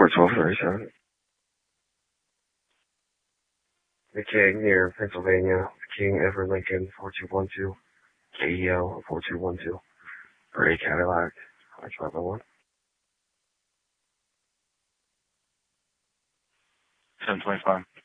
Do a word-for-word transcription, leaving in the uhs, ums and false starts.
four twelve thirty-seven. The King near Pennsylvania. The King Ever Lincoln four two one two. K E L four two one two. Gray Cadillac five five oh one. seven twenty-five.